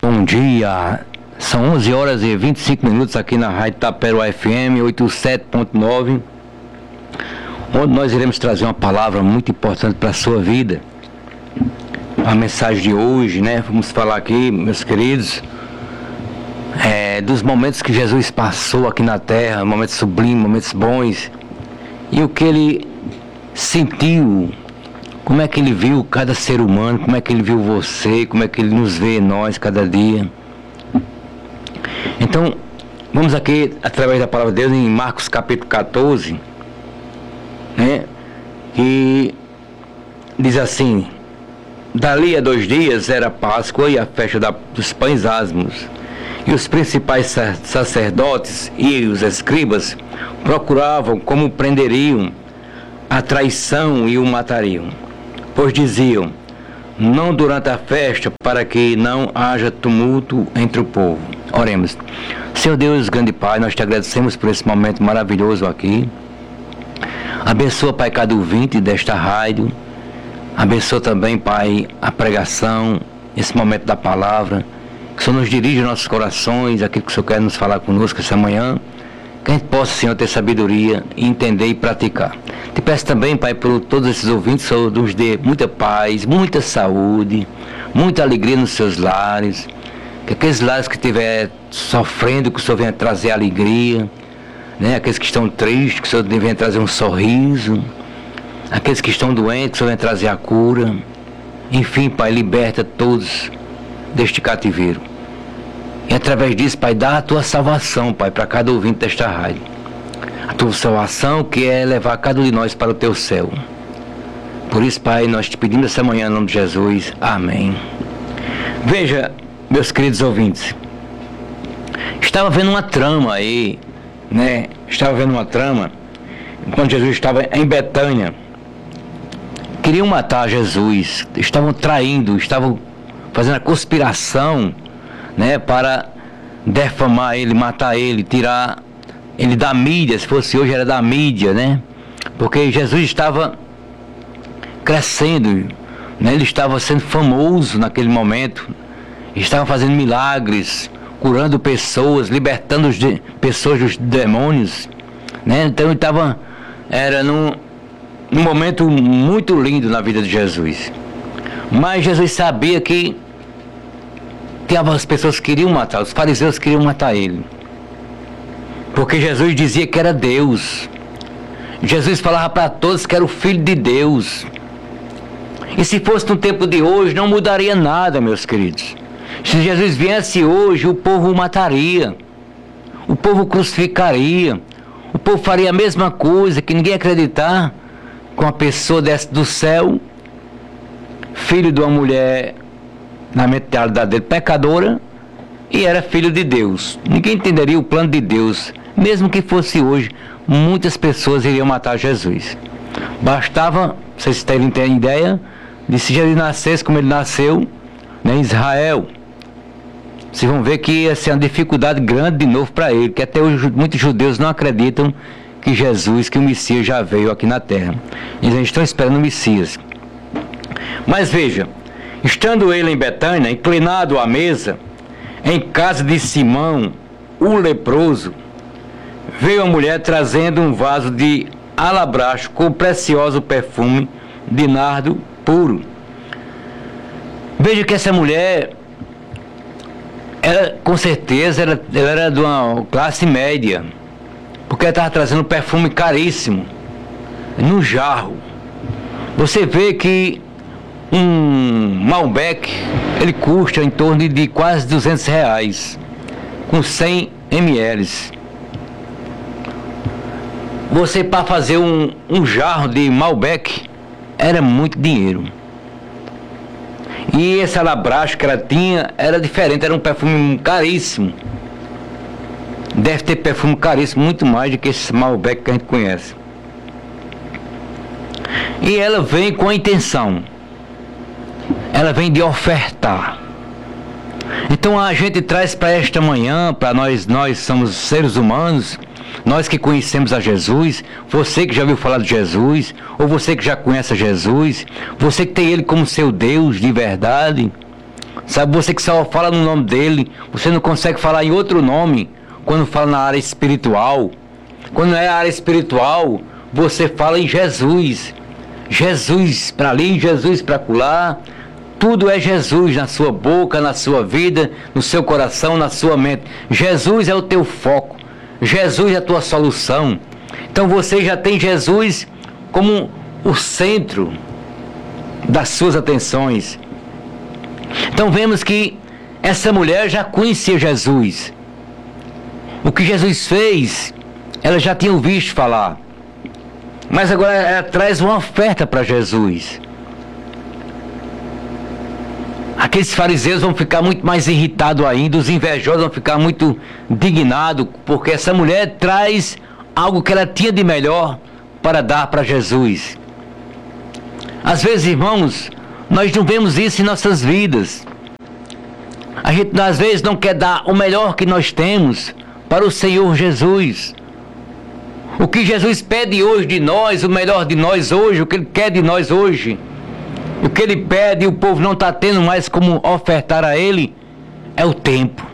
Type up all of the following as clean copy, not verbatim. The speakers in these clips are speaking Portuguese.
Bom dia, são 11 horas e 25 minutos aqui na Rádio Taperoá FM 87.9, onde nós iremos trazer uma palavra muito importante para a sua vida. A mensagem de hoje, né? Vamos falar aqui, meus queridos, dos momentos que Jesus passou aqui na terra, momentos sublimes, momentos bons, e o que ele sentiu, como é que ele viu cada ser humano, como é que ele viu você, como é que ele nos vê nós cada dia. Então, vamos aqui, através da palavra de Deus, em Marcos capítulo 14, né? Que diz assim: dali a 2 dias era Páscoa e a festa dos pães asmos. E os principais sacerdotes e os escribas procuravam como prenderiam a traição e o matariam. Pois diziam: não durante a festa, para que não haja tumulto entre o povo. Oremos. Senhor Deus, grande Pai, nós te agradecemos por esse momento maravilhoso aqui. Abençoa, Pai, cada ouvinte desta rádio. Abençoa também, Pai, a pregação, esse momento da palavra. Que o Senhor nos dirija nossos corações, aquilo que o Senhor quer nos falar conosco essa manhã. Que a gente possa, Senhor, ter sabedoria, entender e praticar. Te peço também, Pai, por todos esses ouvintes, Senhor, nos dê muita paz, muita saúde, muita alegria nos seus lares. Que aqueles lares que estiver sofrendo, que o Senhor venha trazer alegria, né? Aqueles que estão tristes, que o Senhor venha trazer um sorriso. Aqueles que estão doentes, que o Senhor venha trazer a cura. Enfim, Pai, liberta todos deste cativeiro. E através disso, Pai, dá a tua salvação, Pai, para cada ouvinte desta rádio. A tua salvação, que é levar cada um de nós para o teu céu. Por isso, Pai, nós te pedimos essa manhã, em nome de Jesus. Amém. Veja, meus queridos ouvintes, estava vendo uma trama aí, né? Estava vendo uma trama, quando Jesus estava em Betânia. Queriam matar Jesus, estavam traindo, estavam fazendo a conspiração, né, para defamar ele, matar ele, tirar ele da mídia. Se fosse hoje, era da mídia, né? Porque Jesus estava crescendo, né? Ele estava sendo famoso naquele momento, estava fazendo milagres, curando pessoas, libertando pessoas dos demônios, né? Então ele estava, era num momento muito lindo na vida de Jesus. Mas Jesus sabia que as pessoas queriam matar, os fariseus queriam matar ele. Porque Jesus dizia que era Deus. Jesus falava para todos que era o Filho de Deus. E se fosse no tempo de hoje, não mudaria nada, meus queridos. Se Jesus viesse hoje, o povo o mataria. O povo crucificaria. O povo faria a mesma coisa, que ninguém ia acreditar com a pessoa desce do céu, filho de uma mulher, na mentalidade dele, pecadora, e era filho de Deus. Ninguém entenderia o plano de Deus. Mesmo que fosse hoje, muitas pessoas iriam matar Jesus. Bastava, vocês terem ideia, de se Jesus nascesse como ele nasceu, né, em Israel. Vocês vão ver que ia ser uma dificuldade grande de novo para ele, que até hoje muitos judeus não acreditam que Jesus, que o Messias já veio aqui na terra. Eles estão esperando o Messias. Mas veja, estando ele em Betânia, inclinado à mesa, em casa de Simão, o leproso, veio a mulher trazendo um vaso de alabastro com precioso perfume de nardo puro. Veja que essa mulher, ela, com certeza, ela era de uma classe média, porque ela estava trazendo um perfume caríssimo, num jarro. Você vê que um Malbec, ele custa em torno de quase R$200, com 100 ml. Você, para fazer um jarro de Malbec, era muito dinheiro. E esse alabastro que ela tinha era diferente, era um perfume caríssimo. Deve ter perfume caríssimo, muito mais do que esse Malbec que a gente conhece. E ela vem com a intenção, ela vem de ofertar. Então a gente traz para esta manhã, para nós somos seres humanos, nós que conhecemos a Jesus, você que já ouviu falar de Jesus, ou você que já conhece a Jesus, você que tem Ele como seu Deus de verdade, Sabe, você que só fala no nome dele, você não consegue falar em outro nome quando fala na área espiritual. Quando é a área espiritual, você fala em Jesus. Jesus para ali, Jesus para acolá. Tudo é Jesus na sua boca, na sua vida, no seu coração, na sua mente. Jesus é o teu foco. Jesus é a tua solução. Então você já tem Jesus como o centro das suas atenções. Então vemos que essa mulher já conhecia Jesus. O que Jesus fez, ela já tinha visto falar. Mas agora ela traz uma oferta para Jesus. Aqueles fariseus vão ficar muito mais irritados ainda, os invejosos vão ficar muito indignados, porque essa mulher traz algo que ela tinha de melhor para dar para Jesus. Às vezes, irmãos, nós não vemos isso em nossas vidas. A gente às vezes não quer dar o melhor que nós temos para o Senhor Jesus. O que Jesus pede hoje de nós, o melhor de nós hoje, o que Ele quer de nós hoje, o que Ele pede e o povo não está tendo mais como ofertar a Ele, é o tempo.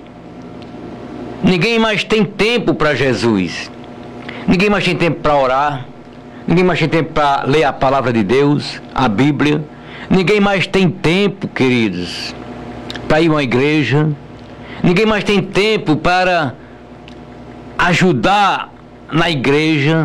Ninguém mais tem tempo para Jesus. Ninguém mais tem tempo para orar. Ninguém mais tem tempo para ler a palavra de Deus, a Bíblia. Ninguém mais tem tempo, queridos, para ir a uma igreja. Ninguém mais tem tempo para ajudar na igreja.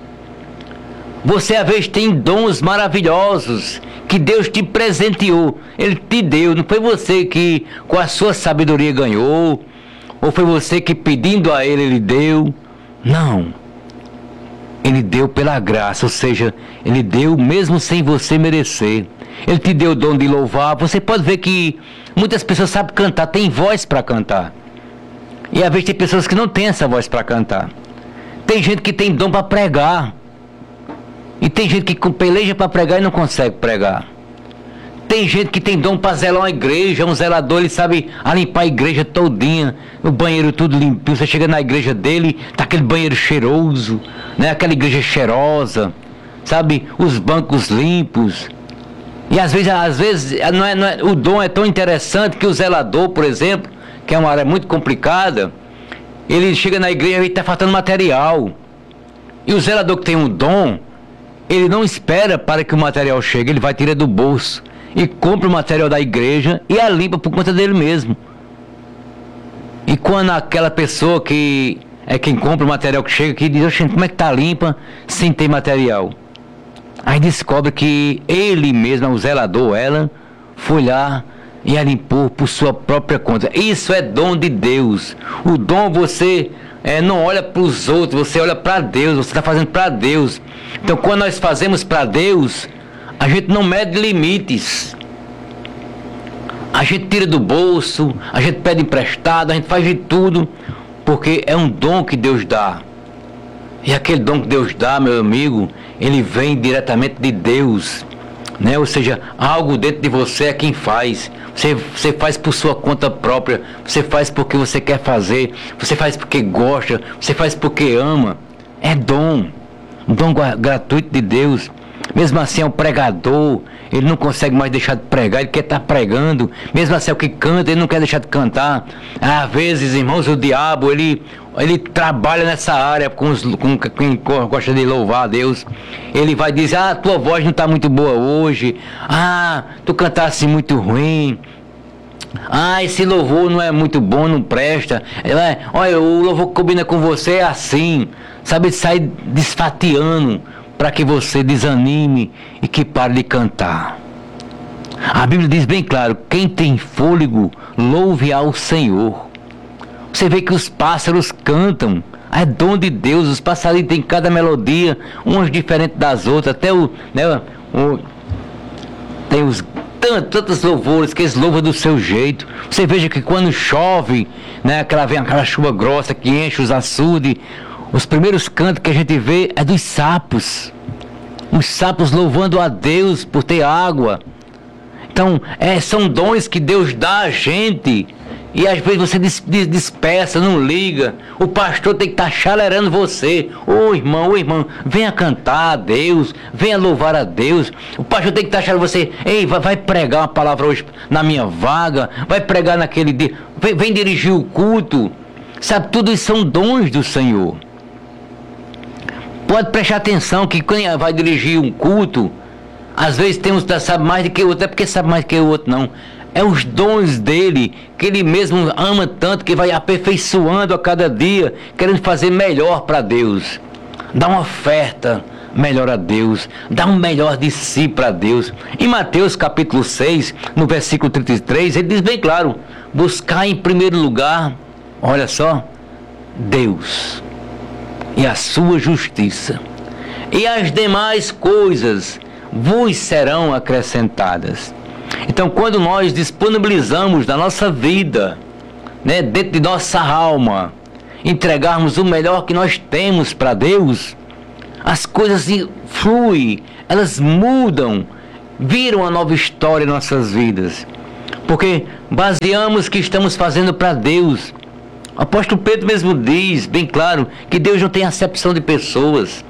Você às vezes tem dons maravilhosos que Deus te presenteou. Ele te deu. Não foi você que com a sua sabedoria ganhou, ou foi você que pedindo a Ele deu. Não. Ele deu pela graça, ou seja, Ele deu mesmo sem você merecer. Ele te deu o dom de louvar. Você pode ver que muitas pessoas sabem cantar, têm voz para cantar. E às vezes tem pessoas que não têm essa voz para cantar. Tem gente que tem dom para pregar. E tem gente que peleja para pregar e não consegue pregar. Tem gente que tem dom para zelar uma igreja. Um zelador, ele sabe limpar a igreja todinha. O banheiro tudo limpinho. Você chega na igreja dele, tá aquele banheiro cheiroso, né? Aquela igreja cheirosa, sabe? Os bancos limpos. E às vezes o dom é tão interessante que o zelador, por exemplo, que é uma área muito complicada, ele chega na igreja e está faltando material. E o zelador que tem um dom, ele não espera para que o material chegue, ele vai tirar do bolso e compra o material da igreja e a limpa por conta dele mesmo. E quando aquela pessoa que é quem compra o material que chega aqui diz: "Oxente, como é que está limpa sem ter material?" Aí descobre que ele mesmo, o zelador, ela foi lá e a limpou por sua própria conta. Isso é dom de Deus. O dom você não olha para os outros, você olha para Deus, você está fazendo para Deus. Então quando nós fazemos para Deus, a gente não mede limites. A gente tira do bolso, a gente pede emprestado, a gente faz de tudo, porque é um dom que Deus dá. E aquele dom que Deus dá, meu amigo, ele vem diretamente de Deus, né? Ou seja, algo dentro de você é quem faz. Você faz por sua conta própria, você faz porque você quer fazer, você faz porque gosta, você faz porque ama. É dom, um dom gratuito de Deus. Mesmo assim é um pregador, ele não consegue mais deixar de pregar, ele quer estar pregando. Mesmo assim é o que canta, ele não quer deixar de cantar. Às vezes, irmãos, o diabo, ele trabalha nessa área com quem gosta de louvar a Deus. Ele vai dizer: "Ah, tua voz não está muito boa hoje. Ah, tu cantasse muito ruim. Ah, esse louvor não é muito bom, não presta. Olha, o louvor que combina com você é assim." Sabe, sai desfatiando para que você desanime e que pare de cantar. A Bíblia diz bem claro: quem tem fôlego, louve ao Senhor. Você vê que os pássaros cantam, é dom de Deus. Os passarinhos têm cada melodia, umas diferentes das outras. Até tem tantos louvores que eles louvam do seu jeito. Você veja que quando chove, né, vem aquela chuva grossa que enche os açudes, os primeiros cantos que a gente vê é dos sapos. Os sapos louvando a Deus por ter água. Então, são dons que Deus dá a gente, E às vezes você dispersa, não liga. O pastor tem que estar chalerando você. Ô irmão, venha cantar a Deus, venha louvar a Deus. O pastor tem que estar chalerando você. Ei, vai pregar uma palavra hoje na minha vaga, vai pregar naquele dia, vem dirigir o culto. Sabe, tudo isso são dons do Senhor. Pode prestar atenção que quem vai dirigir um culto, às vezes tem uns que sabe mais do que o outro, é porque sabe mais do que o outro, não. É os dons dele, que ele mesmo ama tanto, que vai aperfeiçoando a cada dia, querendo fazer melhor para Deus. Dá uma oferta melhor a Deus, dá um melhor de si para Deus. Em Mateus capítulo 6, no versículo 33, ele diz bem claro: buscar em primeiro lugar, olha só, Deus e a sua justiça, e as demais coisas vos serão acrescentadas. Então, quando nós disponibilizamos da nossa vida, né, dentro de nossa alma, entregarmos o melhor que nós temos para Deus, as coisas fluem, elas mudam, viram uma nova história em nossas vidas, porque baseamos que estamos fazendo para Deus. O apóstolo Pedro mesmo diz bem claro que Deus não tem acepção de pessoas,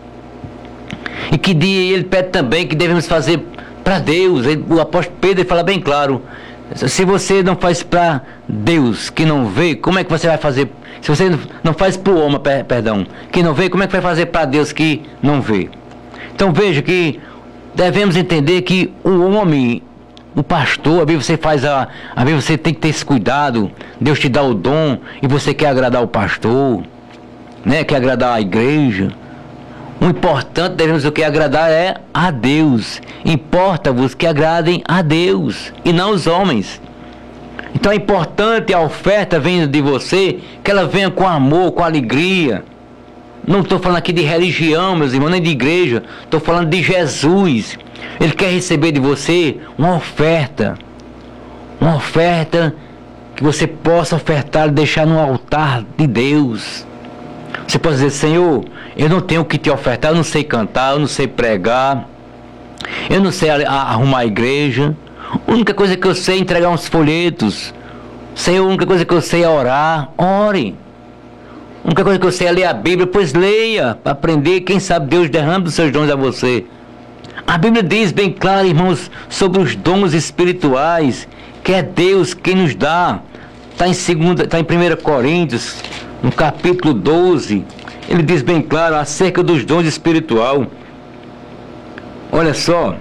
e que ele pede também que devemos fazer para Deus. O apóstolo Pedro fala bem claro: se você não faz para Deus que não vê, como é que você vai fazer? Se você não faz para o homem, que não vê, como é que vai fazer para Deus que não vê? Então veja que devemos entender que o homem, o pastor, a Bíblia você tem que ter esse cuidado. Deus te dá o dom e você quer agradar o pastor, né? Quer agradar a igreja. O importante devemos agradar é a Deus. Importa-vos que agradem a Deus e não os homens. Então é importante a oferta vindo de você, que ela venha com amor, com alegria. Não estou falando aqui de religião, meus irmãos, nem de igreja. Estou falando de Jesus. Ele quer receber de você uma oferta. Uma oferta que você possa ofertar e deixar no altar de Deus. Você pode dizer: Senhor, eu não tenho o que te ofertar, eu não sei cantar, eu não sei pregar, eu não sei arrumar a igreja. A única coisa que eu sei é entregar uns folhetos. Senhor, a única coisa que eu sei é orar. Ore. A única coisa que eu sei é ler a Bíblia. Pois leia, para aprender. Quem sabe Deus derrama os seus dons a você. A Bíblia diz bem claro, irmãos, sobre os dons espirituais, que é Deus quem nos dá. Está em 1 Coríntios, no capítulo 12, ele diz bem claro acerca dos dons espirituais. Olha só,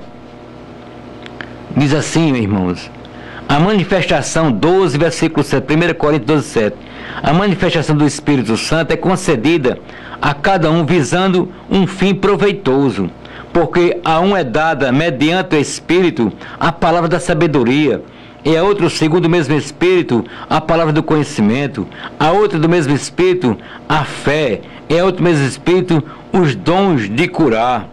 diz assim, irmãos: a manifestação, 12, versículo 7, 1 Coríntios 12, 7. A manifestação do Espírito Santo é concedida a cada um visando um fim proveitoso, porque a um é dada, mediante o Espírito, a palavra da sabedoria, e a outro, segundo o mesmo Espírito, a palavra do conhecimento, a outro do mesmo Espírito, a fé, e a outro do mesmo Espírito, os dons de curar,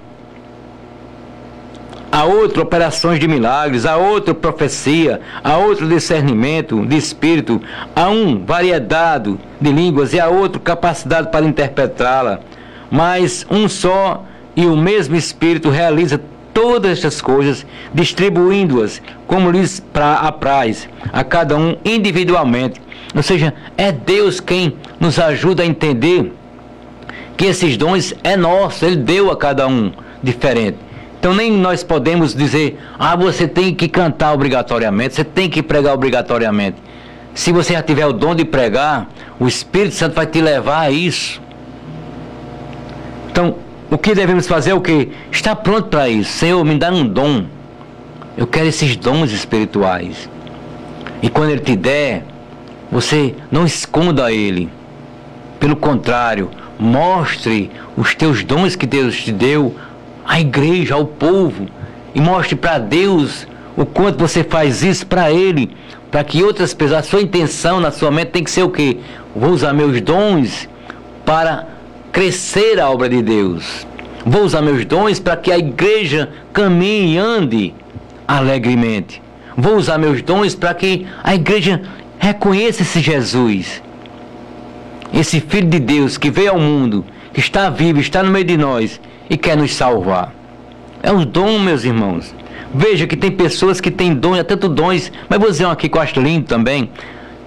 a outro operações de milagres, a outro profecia, a outro discernimento de espírito, a um variedade de línguas e a outro capacidade para interpretá-la. Mas um só e o mesmo Espírito realiza todas estas coisas, distribuindo-as como lhes apraz a cada um individualmente. Ou seja, é Deus quem nos ajuda a entender que esses dons é nosso, Ele deu a cada um diferente. Então nem nós podemos dizer: você tem que cantar obrigatoriamente, você tem que pregar obrigatoriamente. Se você já tiver o dom de pregar, o Espírito Santo vai te levar a isso. Então, o que devemos fazer é o quê? Estar pronto para isso. Senhor, me dá um dom. Eu quero esses dons espirituais. E quando Ele te der, você não esconda Ele. Pelo contrário, mostre os teus dons que Deus te deu à igreja, ao povo. E mostre para Deus o quanto você faz isso para Ele. Para que outras pessoas, a sua intenção na sua mente tem que ser o quê? Vou usar meus dons para crescer a obra de Deus. Vou usar meus dons para que a igreja caminhe e ande alegremente. Vou usar meus dons para que a igreja reconheça esse Jesus, esse Filho de Deus que veio ao mundo, que está vivo, está no meio de nós e quer nos salvar. É um dom, meus irmãos. Veja que tem pessoas que têm dons, há tanto dons, mas vou dizer um aqui que eu acho lindo também.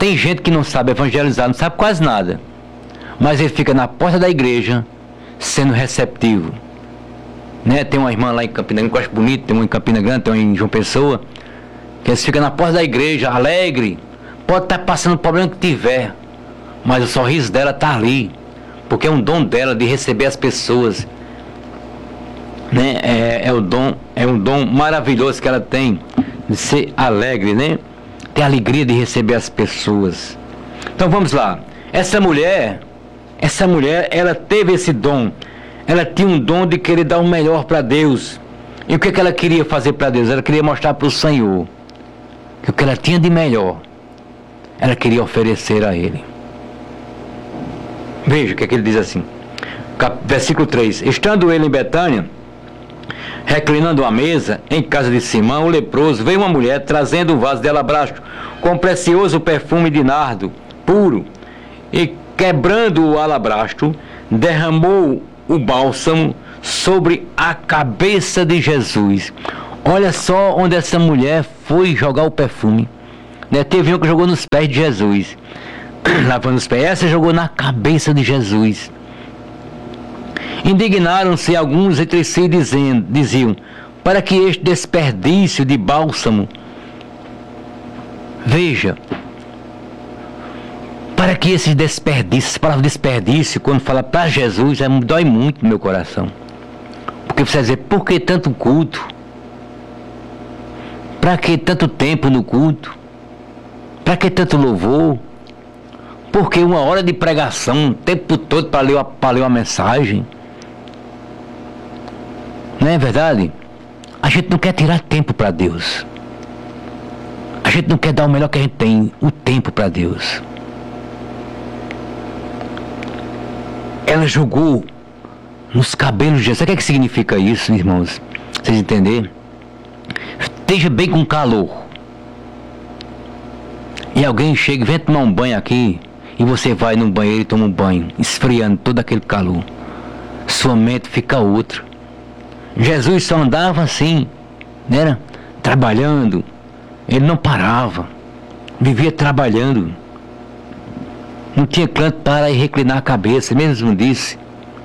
Tem gente que não sabe evangelizar, não sabe quase nada, mas ele fica na porta da igreja sendo receptivo, né? Tem uma irmã lá em Campina Grande que eu acho bonito, tem uma em Campina Grande, tem uma em João Pessoa, que eles ficam na porta da igreja, alegre, pode estar passando o problema que tiver, mas o sorriso dela está ali, porque é um dom dela de receber as pessoas, né? É um dom maravilhoso que ela tem de ser alegre, né? Ter alegria de receber as pessoas. Então vamos lá. Essa mulher, ela teve esse dom. Ela tinha um dom de querer dar o melhor para Deus. E o que ela queria fazer para Deus? Ela queria mostrar para o Senhor que o que ela tinha de melhor, ela queria oferecer a Ele. Veja o que ele diz assim. Versículo 3. Estando ele em Betânia, reclinando à mesa, em casa de Simão, o leproso, veio uma mulher trazendo um vaso de alabastro com precioso perfume de nardo puro, e quebrando o alabastro, derramou o bálsamo sobre a cabeça de Jesus. Olha só onde essa mulher foi jogar o perfume, né? Teve um que jogou nos pés de Jesus, lavando os pés. Essa jogou na cabeça de Jesus. Indignaram-se alguns entre si, diziam, para que este desperdício de bálsamo, veja, para que esse desperdício, essa palavra desperdício, quando fala para Jesus, dói muito no meu coração. Porque você vai dizer, por que tanto culto? Para que tanto tempo no culto? Para que tanto louvor? Por que uma hora de pregação, o tempo todo para ler uma mensagem? Não é verdade? A gente não quer tirar tempo para Deus. A gente não quer dar o melhor que a gente tem, o tempo para Deus. Ela jogou nos cabelos de Jesus. Sabe o que significa isso, irmãos? Vocês entenderem? Esteja bem com calor. E alguém chega e vem tomar um banho aqui, e você vai no banheiro e toma um banho, esfriando todo aquele calor. Sua mente fica outra. Jesus só andava assim, né? Trabalhando. Ele não parava. Vivia trabalhando. Não tinha canto para ir reclinar a cabeça, mesmo disse.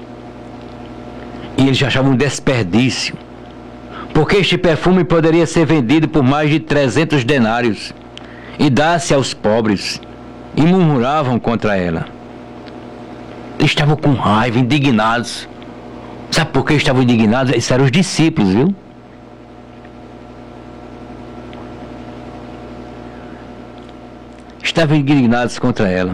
E eles achavam um desperdício. Porque este perfume poderia ser vendido por mais de 300 denários e dar-se aos pobres. E murmuravam contra ela. Estavam com raiva, indignados. Sabe por que estavam indignados? Esses eram os discípulos, viu? Estavam indignados contra ela.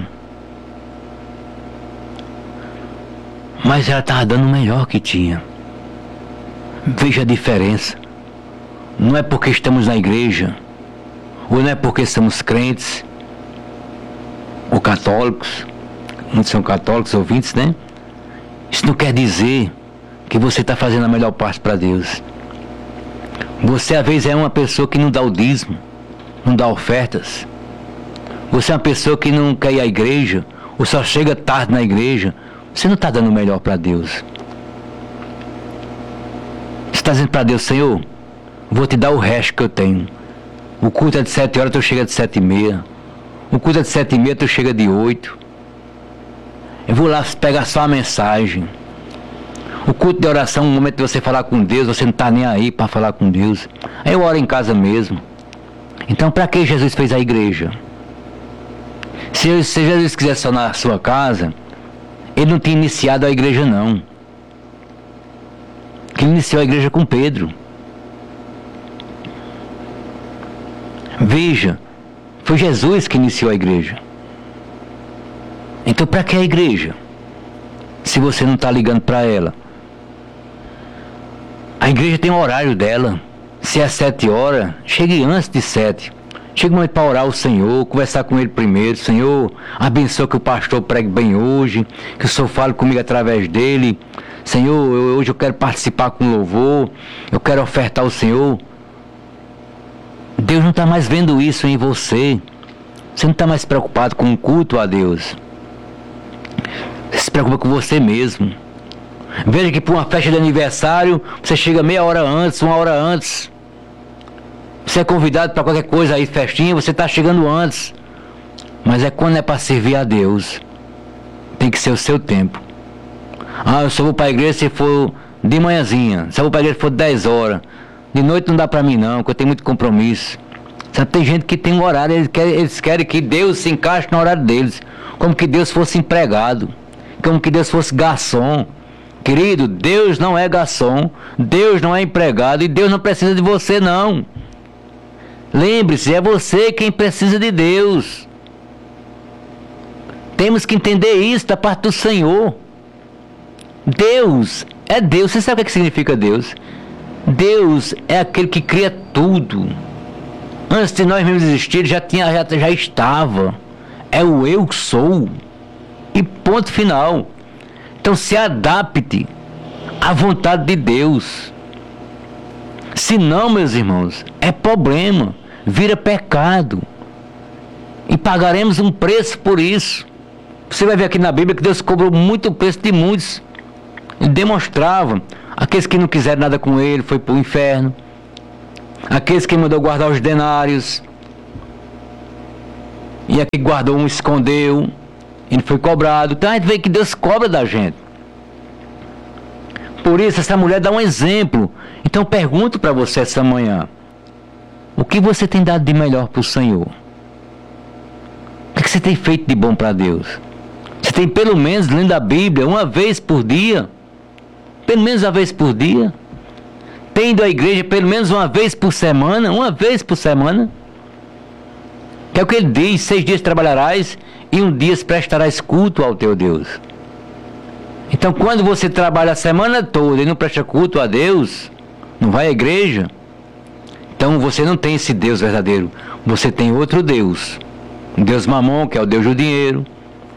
Mas ela estava dando o melhor que tinha. Veja a diferença. Não é porque estamos na igreja, ou não é porque somos crentes, ou católicos, muitos são católicos, ouvintes, né? Isso não quer dizer que você está fazendo a melhor parte para Deus. Você às vezes é uma pessoa que não dá o dízimo, não dá ofertas. Você é uma pessoa que não quer ir à igreja, ou só chega tarde na igreja. Você não está dando o melhor para Deus. Você está dizendo para Deus, Senhor, vou te dar o resto que eu tenho. O culto é de 7 horas, tu chega de 7h30. O culto é de 7h30, tu chega de 8. Eu vou lá pegar só a mensagem. O culto de oração, um momento de você falar com Deus, você não está nem aí para falar com Deus. Aí eu oro em casa mesmo. Então, para que Jesus fez a igreja? Se Jesus quisesse só na sua casa, ele não tinha iniciado a igreja, não. Ele iniciou a igreja com Pedro. Veja, foi Jesus que iniciou a igreja. Então, para que a igreja? Se você não está ligando para ela. A igreja tem um horário dela. Se é 7 horas, chegue antes de 7. Chega um momento para orar ao Senhor, conversar com Ele primeiro. Senhor, abençoa que o pastor pregue bem hoje, que o Senhor fale comigo através dele. Senhor, hoje eu quero participar com louvor, eu quero ofertar ao Senhor. Deus não está mais vendo isso em você. Você não está mais preocupado com o culto a Deus. Você se preocupa com você mesmo. Veja que para uma festa de aniversário, você chega meia hora antes, 1 hora antes. Você é convidado para qualquer coisa aí, festinha, você está chegando antes. Mas é quando é para servir a Deus, tem que ser o seu tempo. Eu só vou para a igreja se for de manhãzinha, só vou para a igreja se for 10 horas. De noite não dá para mim não, porque eu tenho muito compromisso. Sabe, tem gente que tem um horário, eles querem que Deus se encaixe no horário deles, como que Deus fosse empregado, como que Deus fosse garçom. Querido, Deus não é garçom, Deus não é empregado e Deus não precisa de você não. Lembre-se, é você quem precisa de Deus. Temos que entender isso da parte do Senhor. Deus é Deus. Você sabe o que significa Deus? Deus é aquele que cria tudo. Antes de nós mesmos existir, já estava. É o eu que sou. E ponto final. Então se adapte à vontade de Deus. Se não, meus irmãos, é problema. Vira pecado. E pagaremos um preço por isso. Você vai ver aqui na Bíblia que Deus cobrou muito preço de muitos. Ele demonstrava. Aqueles que não quiseram nada com ele, foi para o inferno. Aqueles que mandou guardar os denários. E aquele que guardou um escondeu. Ele foi cobrado. Então a gente vê que Deus cobra da gente. Por isso essa mulher dá um exemplo. Então eu pergunto para você essa manhã. O que você tem dado de melhor para o Senhor? O que você tem feito de bom para Deus? Você tem pelo menos lendo a Bíblia uma vez por dia? Pelo menos uma vez por dia? Tem ido à igreja pelo menos uma vez por semana? Uma vez por semana? Que é o que ele diz: 6 dias trabalharás e 1 dia prestarás culto ao teu Deus. Então quando você trabalha a semana toda e não presta culto a Deus, não vai à igreja, então você não tem esse Deus verdadeiro. Você tem outro Deus. O Deus Mamon, que é o Deus do dinheiro.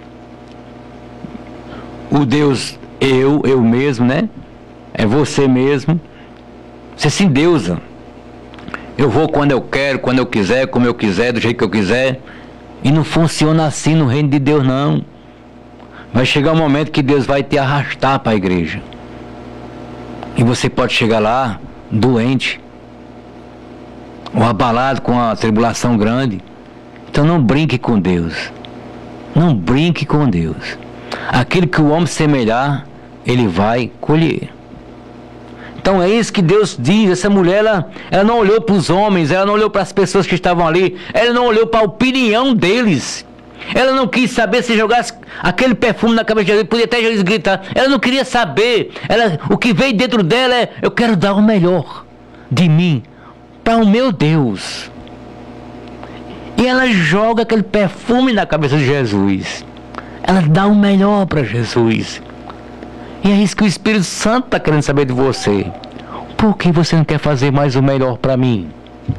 O Deus eu mesmo, né? É você mesmo. Você se endeusa. Eu vou quando eu quero, quando eu quiser, como eu quiser, do jeito que eu quiser. E não funciona assim no reino de Deus, não. Vai chegar um momento que Deus vai te arrastar para a igreja. E você pode chegar lá doente, ou abalado com a tribulação grande. Então não brinque com Deus. Não brinque com Deus. Aquilo que o homem semelhar, ele vai colher. Então é isso que Deus diz. Essa mulher, ela não olhou para os homens, ela não olhou para as pessoas que estavam ali, ela não olhou para a opinião deles. Ela não quis saber se jogasse aquele perfume na cabeça de Jesus, podia até Jesus gritar. Ela não queria saber. O que veio dentro dela é: eu quero dar o melhor de mim para o meu Deus. E ela joga aquele perfume na cabeça de Jesus. Ela dá o melhor para Jesus. E é isso que o Espírito Santo está querendo saber de você. Por que você não quer fazer mais o melhor para mim?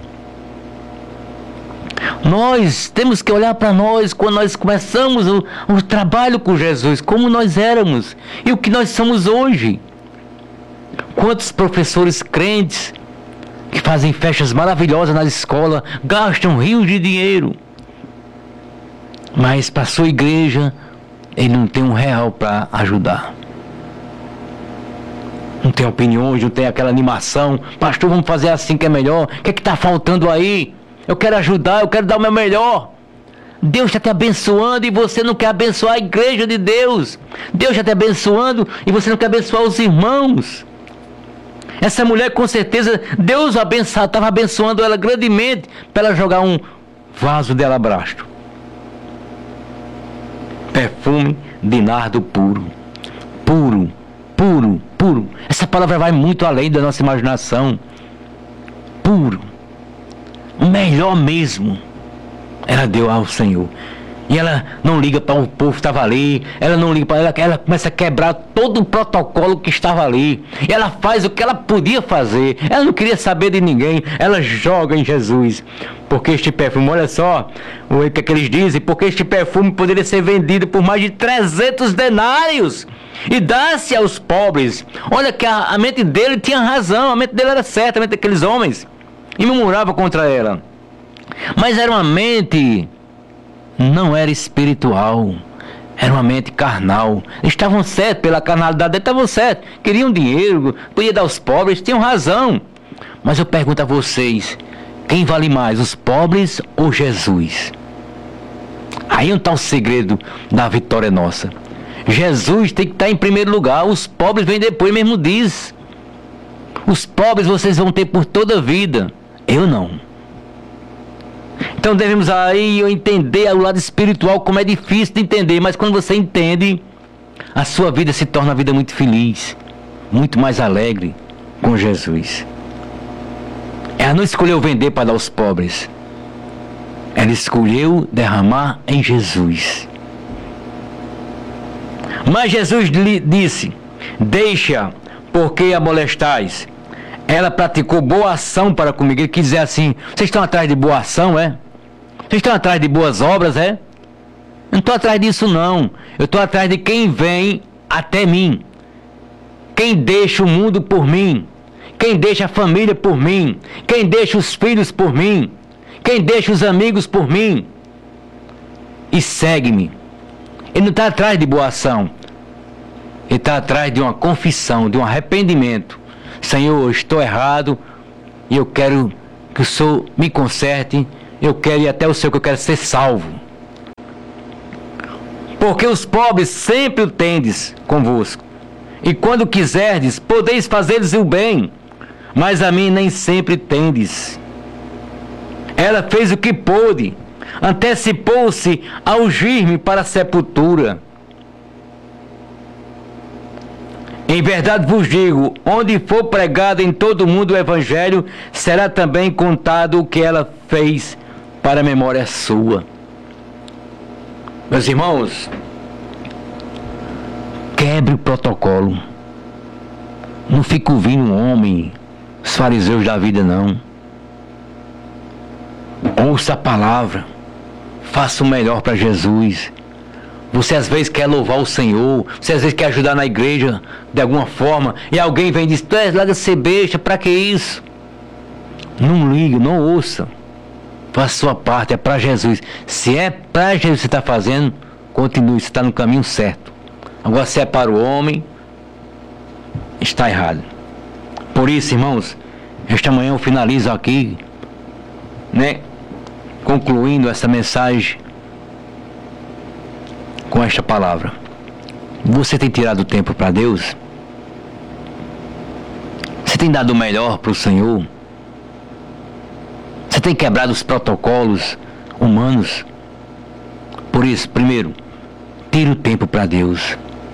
Nós temos que olhar para nós quando nós começamos o trabalho com Jesus, como nós éramos e o que nós somos hoje. Quantos professores crentes que fazem festas maravilhosas na escola, gastam rios de dinheiro, mas para a sua igreja ele não tem R$1 para ajudar. Não tem opiniões, não tem aquela animação. Pastor, vamos fazer assim que é melhor. O que é que está faltando aí? Eu quero ajudar, eu quero dar o meu melhor. Deus está te abençoando e você não quer abençoar a igreja de Deus. Deus está te abençoando e você não quer abençoar os irmãos. Essa mulher, com certeza, Deus estava abençoando ela grandemente para ela jogar um vaso de alabastro. Perfume de nardo puro. Puro, puro, puro. Essa palavra vai muito além da nossa imaginação. Puro. O melhor mesmo. Ela deu ao Senhor. E ela não liga para o povo que estava ali. Ela não liga para ela começa a quebrar todo o protocolo que estava ali. E ela faz o que ela podia fazer. Ela não queria saber de ninguém. Ela joga em Jesus. Porque este perfume, olha só o que eles dizem, porque este perfume poderia ser vendido por mais de 300 denários e dá-se aos pobres. Olha que a mente dele tinha razão, a mente dele era certa, a mente daqueles homens. E murmurava contra ela. Mas era uma mente, não era espiritual, era uma mente carnal. Eles estavam certos, pela carnalidade deles, estavam certos. Queriam dinheiro, podia dar aos pobres, tinham razão. Mas eu pergunto a vocês, quem vale mais, os pobres ou Jesus? Aí não está o segredo da vitória nossa. Jesus tem que estar em primeiro lugar. Os pobres vêm depois, mesmo diz. Os pobres vocês vão ter por toda a vida. Eu não. Então devemos aí entender o lado espiritual, como é difícil de entender. Mas quando você entende, a sua vida se torna uma vida muito feliz, muito mais alegre com Jesus. Ela não escolheu vender para dar aos pobres. Ela escolheu derramar em Jesus. Mas Jesus lhe disse: deixa, porque a molestais. Ela praticou boa ação para comigo. Ele quis dizer assim: vocês estão atrás de boa ação, é? Vocês estão atrás de boas obras, é? Eu não estou atrás disso, não. Eu estou atrás de quem vem até mim. Quem deixa o mundo por mim. Quem deixa a família por mim. Quem deixa os filhos por mim. Quem deixa os amigos por mim. E segue-me. Ele não está atrás de boa ação. Ele está atrás de uma confissão, de um arrependimento. Senhor, eu estou errado e eu quero que o Senhor me conserte. Eu quero ir até o Senhor, que eu quero ser salvo. Porque os pobres sempre o tendes convosco. E quando quiserdes, podeis fazer-lhes o bem. Mas a mim nem sempre tendes. Ela fez o que pôde. Antecipou-se a ungir-me para a sepultura. Em verdade vos digo, onde for pregado em todo o mundo o Evangelho, será também contado o que ela fez para a memória sua. Meus irmãos, quebre o protocolo. Não fique ouvindo um homem, os fariseus da vida, não. Ouça a palavra. Faça o melhor para Jesus. Você às vezes quer louvar o Senhor, você às vezes quer ajudar na igreja de alguma forma, e alguém vem e diz: larga de ser besta, para que isso? Não ligue, não ouça. Faça a sua parte, é para Jesus. Se é para Jesus que você está fazendo, continue, você está no caminho certo. Agora, se é para o homem, está errado. Por isso, irmãos, esta manhã eu finalizo aqui, concluindo essa mensagem com esta palavra. Você tem tirado tempo para Deus? Você tem dado o melhor para o Senhor? Você tem quebrado os protocolos humanos? Por isso, primeiro, tire o tempo para Deus.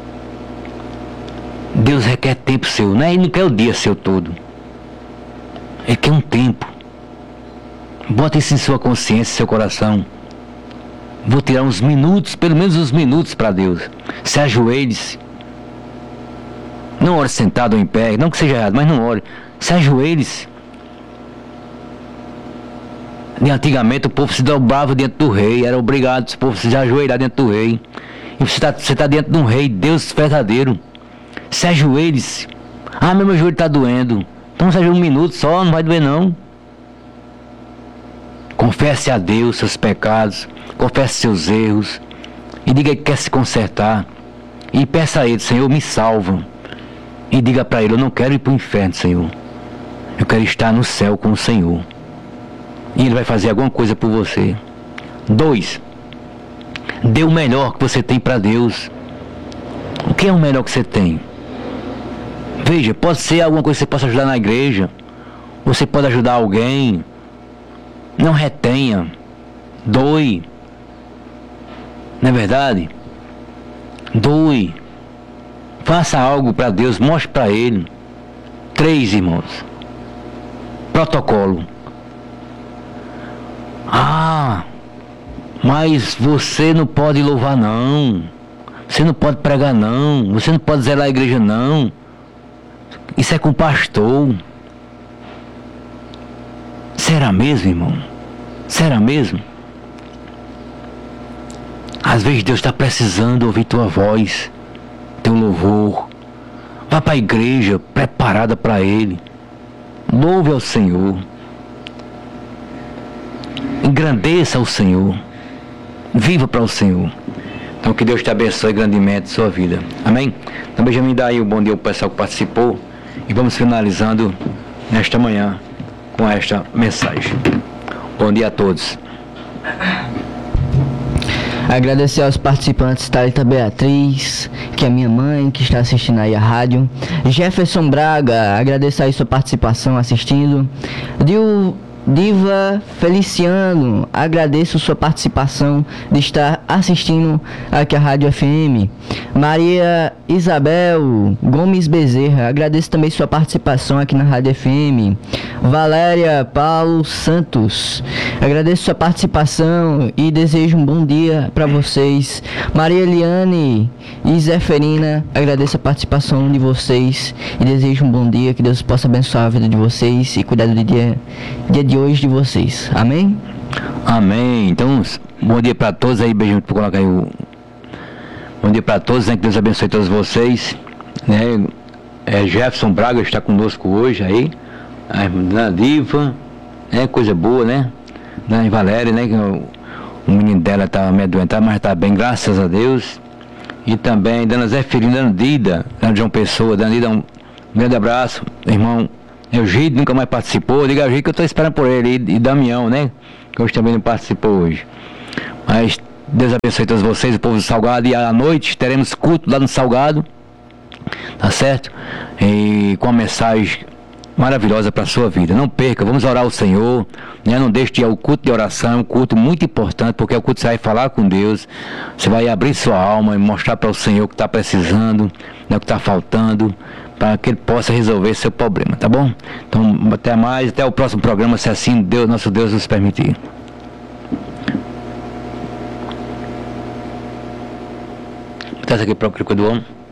Deus requer tempo seu, Ele não quer o dia seu todo. Ele quer um tempo. Bota isso em sua consciência, em seu coração. Vou tirar uns minutos, pelo menos uns minutos para Deus. Se ajoelhe-se. Não ore sentado ou em pé, não que seja errado, mas não ore. Se ajoelhe-se. E antigamente o povo se dobrava diante do rei, era obrigado o povo se ajoelhar diante do rei. E você está diante de um rei, Deus verdadeiro. Se ajoelhe-se. Meu joelho está doendo. Então se ajoelhe um minuto só, não vai doer não. Confesse a Deus seus pecados, confesse seus erros, e diga que quer se consertar, e peça a Ele: Senhor, me salva. E diga para Ele: eu não quero ir para o inferno, Senhor, eu quero estar no céu com o Senhor. E Ele vai fazer alguma coisa por você. 2, dê o melhor que você tem para Deus. O que é o melhor que você tem? Veja, pode ser alguma coisa que você possa ajudar na igreja, você pode ajudar alguém. Não retenha. Doe. Não é verdade? Doe. Faça algo para Deus, mostre para Ele. 3, irmãos. Protocolo. Mas você não pode louvar não. Você não pode pregar não. Você não pode zelar a igreja não. Isso é com o pastor. Será mesmo, irmão? Será mesmo? Às vezes Deus está precisando ouvir tua voz, teu louvor. Vá para a igreja preparada para Ele. Louve ao Senhor. Engrandeça ao Senhor. Viva para o Senhor. Então que Deus te abençoe grandemente sua vida. Amém? Então Benjamin, dá aí o bom dia ao pessoal que participou. E vamos finalizando nesta manhã com esta mensagem. Bom dia a todos. Agradecer aos participantes, Thalita Beatriz, que é minha mãe, que está assistindo aí a rádio. Jefferson Braga, agradecer aí sua participação assistindo. Diva Feliciano, agradeço sua participação de estar assistindo aqui a Rádio FM. Maria Isabel Gomes Bezerra, agradeço também sua participação aqui na Rádio FM. Valéria Paulo Santos, agradeço sua participação e desejo um bom dia para vocês. Maria Eliane e Zeferina, agradeço a participação de vocês e desejo um bom dia, que Deus possa abençoar a vida de vocês e cuidar do dia de hoje de vocês. Amém? Amém. Então, bom dia para todos aí, beijinho para colocar aí o bom dia para todos, né? Que Deus abençoe todos vocês, né? Jefferson Braga está conosco hoje aí, a Dona Diva, né? Coisa boa, né? Dona Valéria, né? Que o menino dela tá meio doentado, mas tá bem, graças a Deus. E também Dona Zeferina, Dona Dida, Dona João Pessoa. Dona Dida, um grande abraço, irmão. O Gide nunca mais participou, diga ao Gide que eu estou esperando por ele, e Damião, né? Que hoje também não participou hoje. Mas Deus abençoe todos vocês, o povo do Salgado, e à noite teremos culto lá no Salgado, tá certo? E com uma mensagem maravilhosa para a sua vida. Não perca, vamos orar ao Senhor, né? Não deixe de ir ao culto de oração, um culto muito importante, porque é o culto que você vai falar com Deus, você vai abrir sua alma e mostrar para o Senhor o que está precisando, né? O que está faltando, para que Ele possa resolver seu problema, tá bom? Então, até mais, até o próximo programa, se assim Deus, nosso Deus nos permitir. Vou aqui para o Crico do Homem.